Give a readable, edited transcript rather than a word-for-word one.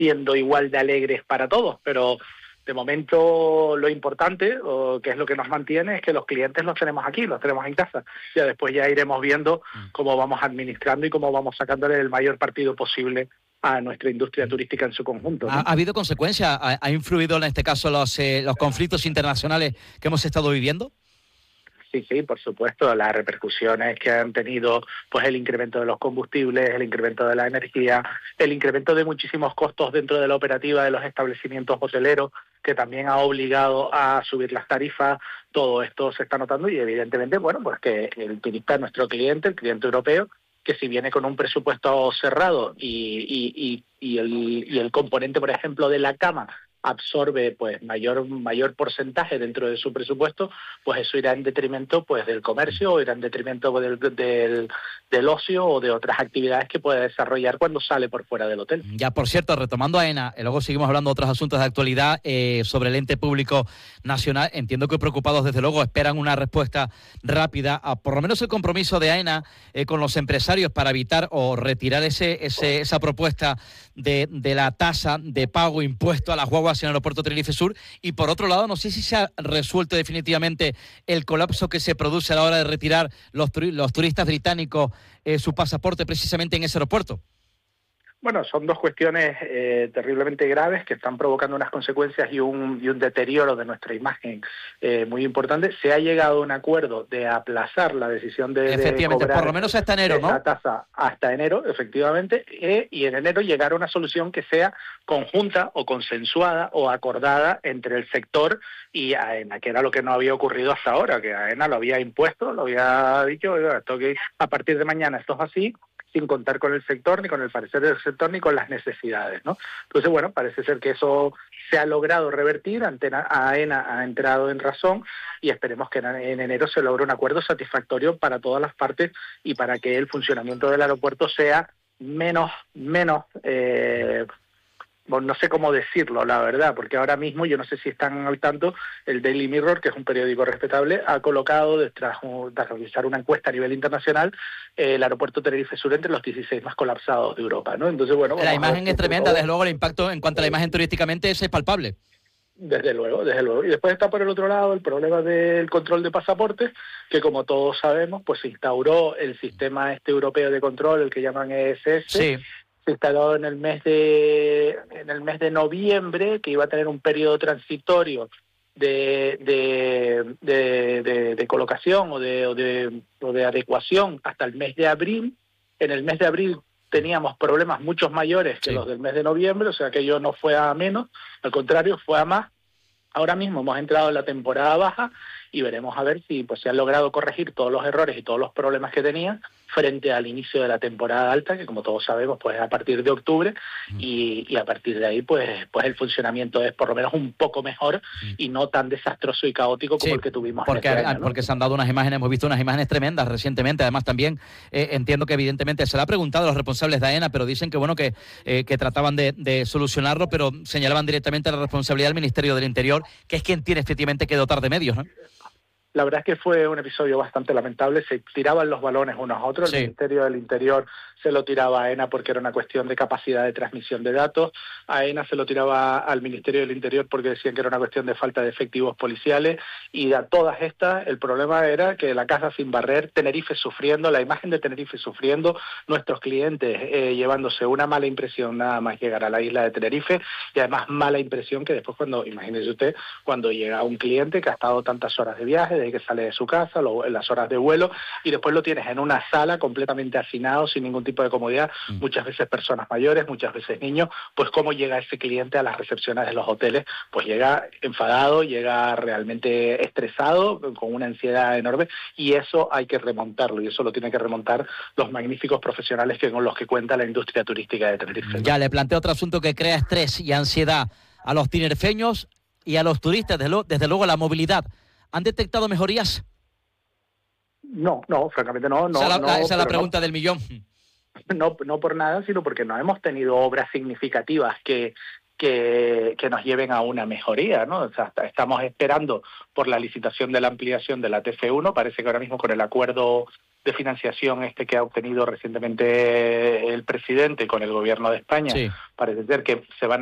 siendo igual de alegres para todos, pero de momento lo importante, o que es lo que nos mantiene, es que los clientes los tenemos aquí, los tenemos en casa. Ya después ya iremos viendo cómo vamos administrando y cómo vamos sacándole el mayor partido posible a nuestra industria turística en su conjunto, ¿no? ¿Ha habido consecuencias? ¿Ha influido en este caso los conflictos internacionales que hemos estado viviendo? Sí, sí, por supuesto, las repercusiones que han tenido pues el incremento de los combustibles, el incremento de la energía, el incremento de muchísimos costos dentro de la operativa de los establecimientos hoteleros, que también ha obligado a subir las tarifas. Todo esto se está notando y evidentemente, bueno, pues que el turista, nuestro cliente, el cliente europeo, que si viene con un presupuesto cerrado y el componente, por ejemplo, de la cama absorbe pues mayor porcentaje dentro de su presupuesto, pues eso irá en detrimento pues del comercio, o irá en detrimento del ocio o de otras actividades que pueda desarrollar cuando sale por fuera del hotel. Ya, por cierto, retomando a AENA, luego seguimos hablando de otros asuntos de actualidad sobre el ente público nacional. Entiendo que preocupados, desde luego, esperan una respuesta rápida, por lo menos el compromiso de AENA con los empresarios para evitar o retirar esa propuesta de la tasa de pago impuesto a las guaguas en el aeropuerto Tenerife Sur. Y por otro lado, no sé si se ha resuelto definitivamente el colapso que se produce a la hora de retirar los turistas británicos su pasaporte precisamente en ese aeropuerto. Bueno, son dos cuestiones terriblemente graves que están provocando unas consecuencias y un deterioro de nuestra imagen muy importante. Se ha llegado a un acuerdo de aplazar la decisión de cobrar por lo menos hasta enero, ¿no? esa tasa hasta enero, efectivamente, y en enero llegar a una solución que sea conjunta o consensuada o acordada entre el sector y AENA, que era lo que no había ocurrido hasta ahora, que AENA lo había impuesto, lo había dicho, esto que a partir de mañana esto es así, sin contar con el sector, ni con el parecer del sector, ni con las necesidades, ¿no? Entonces, bueno, parece ser que eso se ha logrado revertir, AENA ha entrado en razón y esperemos que en enero se logre un acuerdo satisfactorio para todas las partes y para que el funcionamiento del aeropuerto sea menos no sé cómo decirlo, la verdad, porque ahora mismo, yo no sé si están al tanto, el Daily Mirror, que es un periódico respetable, ha colocado, tras realizar una encuesta a nivel internacional, el aeropuerto Tenerife Sur entre los 16 más colapsados de Europa, ¿no? Entonces, bueno, la imagen es tremenda, desde luego el impacto en cuanto a la imagen turísticamente es palpable. Desde luego, desde luego. Y después está por el otro lado el problema del control de pasaportes, que como todos sabemos, pues se instauró el sistema europeo de control, el que llaman ESS. Sí. Se instaló en el mes de noviembre, que iba a tener un periodo transitorio de colocación o de adecuación hasta el mes de abril. En el mes de abril teníamos problemas muchos mayores que los del mes de noviembre, o sea que ello no fue a menos, al contrario, fue a más. Ahora mismo hemos entrado en la temporada baja y veremos a ver si pues se han logrado corregir todos los errores y todos los problemas que tenían frente al inicio de la temporada alta, que como todos sabemos pues es a partir de octubre, y a partir de ahí pues el funcionamiento es por lo menos un poco mejor y no tan desastroso y caótico como el que tuvimos porque, en este año, ¿no? Porque se han dado unas imágenes, hemos visto unas imágenes tremendas recientemente. Además también entiendo que evidentemente se le ha preguntado a los responsables de AENA, pero dicen que bueno que trataban de solucionarlo, pero señalaban directamente la responsabilidad del Ministerio del Interior, que es quien tiene efectivamente que dotar de medios, ¿no? La verdad es que fue un episodio bastante lamentable, se tiraban los balones unos a otros, el Ministerio del Interior se lo tiraba a AENA porque era una cuestión de capacidad de transmisión de datos, AENA se lo tiraba al Ministerio del Interior porque decían que era una cuestión de falta de efectivos policiales, y a todas estas el problema era que la casa sin barrer, Tenerife sufriendo, la imagen de Tenerife sufriendo, nuestros clientes llevándose una mala impresión nada más llegar a la isla de Tenerife, y además mala impresión que después imagínese usted, cuando llega un cliente que ha estado tantas horas de viaje, desde que sale de su casa, en las horas de vuelo, y después lo tienes en una sala completamente hacinado, sin ningún tipo de comodidad, muchas veces personas mayores, muchas veces niños, pues cómo llega ese cliente a las recepciones de los hoteles, pues llega enfadado, llega realmente estresado, con una ansiedad enorme, y eso hay que remontarlo, y eso lo tienen que remontar los magníficos profesionales con los que cuenta la industria turística de Tenerife, ¿no? Ya le planteo otro asunto que crea estrés y ansiedad a los tinerfeños y a los turistas, desde luego la movilidad. ¿Han detectado mejorías? No, francamente no. Esa es la pregunta del millón. No por nada, sino porque no hemos tenido obras significativas que que nos lleven a una mejoría, ¿no? O sea, estamos esperando por la licitación de la ampliación de la TF1, parece que ahora mismo con el acuerdo de financiación que ha obtenido recientemente el presidente con el gobierno de España, Sí. parece ser que se van